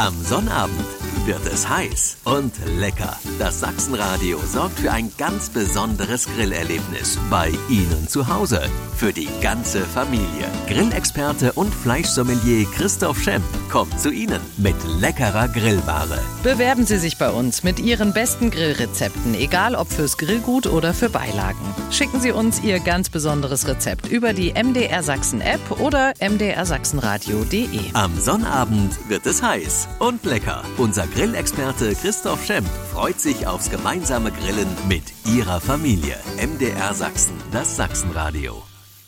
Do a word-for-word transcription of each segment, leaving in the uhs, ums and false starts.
Am Sonnabend wird es heiß und lecker. Das Sachsenradio sorgt für ein ganz besonderes Grillerlebnis bei Ihnen zu Hause. Für die ganze Familie. Grillexperte und Fleischsommelier Christoph Schemp kommt zu Ihnen mit leckerer Grillware. Bewerben Sie sich bei uns mit Ihren besten Grillrezepten, egal ob fürs Grillgut oder für Beilagen. Schicken Sie uns Ihr ganz besonderes Rezept über die M D R Sachsen App oder m d r sachsenradio punkt d e. Am Sonnabend wird es heiß und lecker. Unser Grillexperte Christoph Schemp freut sich aufs gemeinsame Grillen mit Ihrer Familie. M D R Sachsen, das Sachsenradio.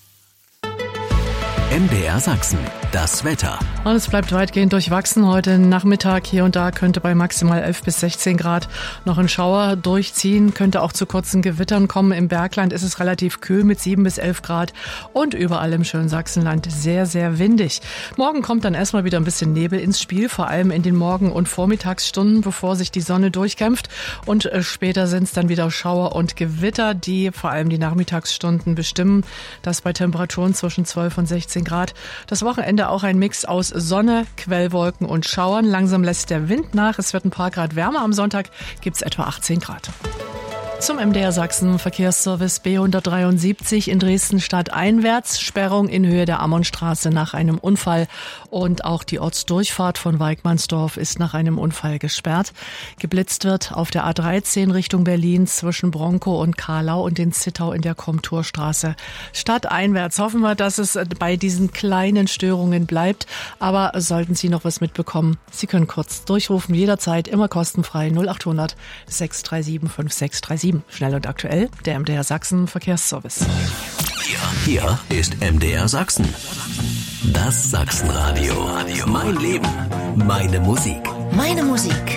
M D R Sachsen, das Wetter. Und es bleibt weitgehend durchwachsen. Heute Nachmittag hier und da könnte bei maximal elf bis sechzehn Grad noch ein Schauer durchziehen. Könnte auch zu kurzen Gewittern kommen. Im Bergland ist es relativ kühl mit sieben bis elf Grad und überall im schönen Sachsenland sehr, sehr windig. Morgen kommt dann erstmal wieder ein bisschen Nebel ins Spiel, vor allem in den Morgen- und Vormittagsstunden, bevor sich die Sonne durchkämpft. Und später sind es dann wieder Schauer und Gewitter, die vor allem die Nachmittagsstunden bestimmen. Das bei Temperaturen zwischen zwölf und sechzehn Grad. Das Wochenende auch ein Mix aus Sonne, Quellwolken und Schauern. Langsam lässt der Wind nach. Es wird ein paar Grad wärmer. Am Sonntag gibt es etwa achtzehn Grad. Zum M D R Sachsen Verkehrsservice B hundertdreiundsiebzig in Dresden stadteinwärts. Sperrung in Höhe der Ammonstraße nach einem Unfall. Und auch die Ortsdurchfahrt von Weigmannsdorf ist nach einem Unfall gesperrt. Geblitzt wird auf der A dreizehn Richtung Berlin zwischen Bronkow und Kahlau und in Zittau in der Komturstraße. Stadteinwärts hoffen wir, dass es bei diesen kleinen Störungen bleibt. Aber sollten Sie noch was mitbekommen, Sie können kurz durchrufen, jederzeit, immer kostenfrei null acht hundert sechs drei sieben fünf sechs drei sieben. Schnell und aktuell, der M D R Sachsen Verkehrsservice. Hier, hier ist M D R Sachsen. Das Sachsenradio. Mein Leben, meine Musik. Meine Musik.